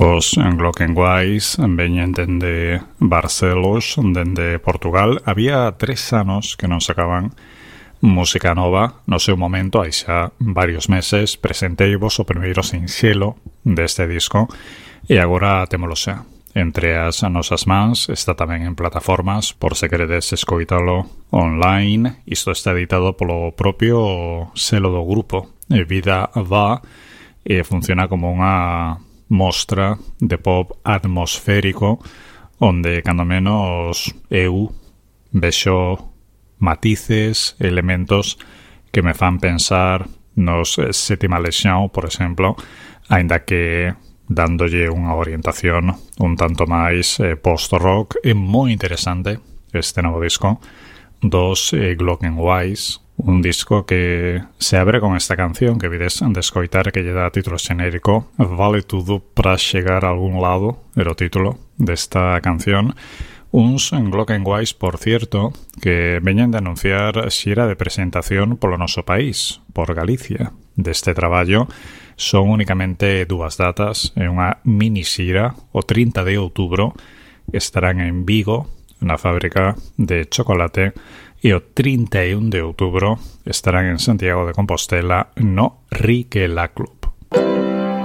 Os Glockenwise veñen dende Barcelos, dende Portugal. Había 3 anos que non sacaban música nova. No seu momento, hai xa varios meses, presenteivos o primeiro sinxelo deste disco e agora témolo xa. Entre as nosas mans, está tamén en plataformas, por se queredes escoitalo online. Isto está editado polo propio selo do grupo, Vida Va, e funciona como unha mostra de pop atmosférico onde, cando menos, eu vexo matices, elementos que me fan pensar nos Sétima Legión, por exemplo, aínda que dándolle unha orientación un tanto máis post-rock. É moi interesante este novo disco dos Glockenwise, un disco que se abre con esta canción que vides de escoitar, que lle dá título xenérico Vale Tudo para Chegar a Algún Lado, era o título desta canción. Uns Glockenwise, por cierto, que veñen de anunciar xira de presentación polo noso país, por Galicia. Deste traballo son únicamente 2 datas, é unha mini xira. O 30 de outubro estarán en Vigo, na fábrica de chocolate, e o 31 de outubro estarán en Santiago de Compostela, no Riquela Club.